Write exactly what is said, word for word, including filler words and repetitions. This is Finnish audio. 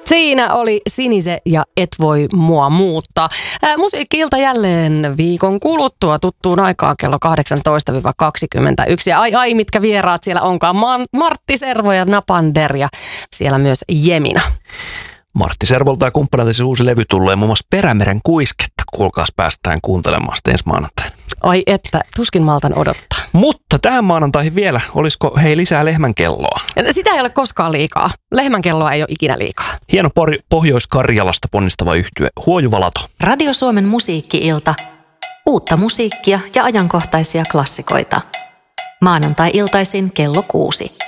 Siinä oli Sinise ja Et voi mua muuttaa. Ää, musiikki-ilta jälleen viikon kuluttua tuttuun aikaan kello kahdeksantoista kaksikymmentäyksi. Ja ai ai, mitkä vieraat siellä onkaan. Ma- Martti Servo ja Napander ja siellä myös Jemina. Martti Servolta ja kumppanilta siis uusi levy tulee muun muassa Perämeren kuisketta. Kuulkaas, päästään kuuntelemaan sitä ensi maanantaina. Ai että, tuskin maltan odottaa. Mutta tähän maanantaihin vielä, olisiko hei lisää lehmänkelloa? Sitä ei ole koskaan liikaa. Lehmänkelloa ei ole ikinä liikaa. Hieno por- Pohjois-Karjalasta ponnistava yhtye Huojuva Lato. Radio Suomen musiikki-ilta. Uutta musiikkia ja ajankohtaisia klassikoita. Maanantai-iltaisin kello kuusi.